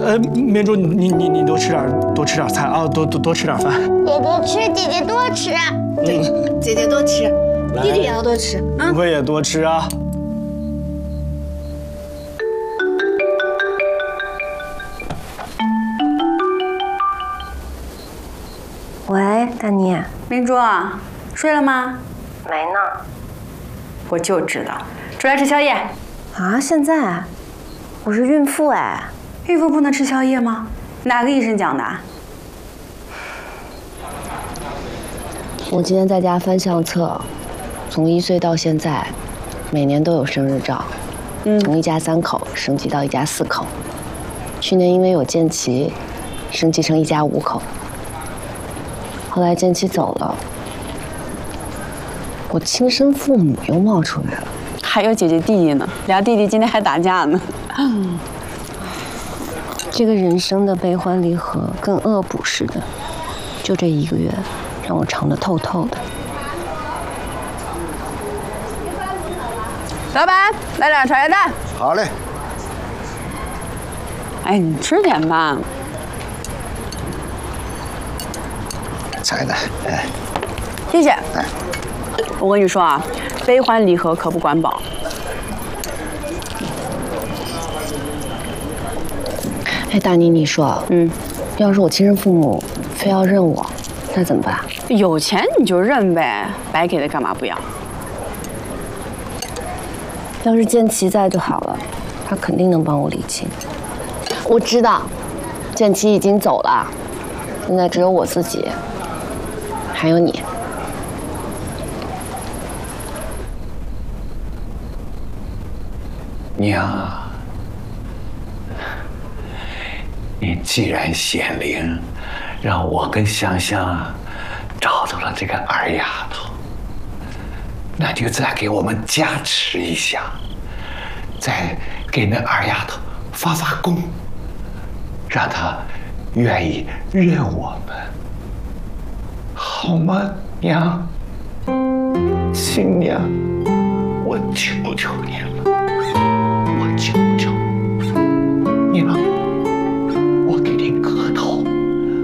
明珠，你多吃点菜啊，多吃点饭。 姐姐多吃。 对，姐姐多吃，弟弟也要多吃啊。 我也多吃啊。 喂，大妮， 明珠，睡了吗？ 没呢。 我就知道，出来吃宵夜。 啊，现在？我是孕妇哎。 孕妇不能吃宵夜吗？哪个医生讲的？ 我今天在家翻相册，从1岁到现在，每年都有生日照，从一家3口升级到一家4口。去年因为有建奇，升级成一家5口。后来建奇走了，我亲生父母又冒出来了， 还有姐姐弟弟呢，俩弟弟今天还打架呢。 这个人生的悲欢离合跟恶补似的，就这1个月，让我尝得透透的。 老板，来点炒鸭蛋。 好嘞。 哎，你吃点吧。 菜呢？哎， 谢谢。我跟你说啊，悲欢离合可不管饱。 哎，大妮，你说，要是我亲生父母非要认我，那怎么办？ 有钱你就认呗，白给的干嘛不要？ 要是建奇在就好了，他肯定能帮我理清。我知道，建奇已经走了，现在只有我自己，还有你。 娘，你既然显灵，让我跟香香找到了这个二丫头，那就再给我们加持一下，再给那二丫头发功，让她愿意认我们，好吗，娘？亲娘，我求求你了。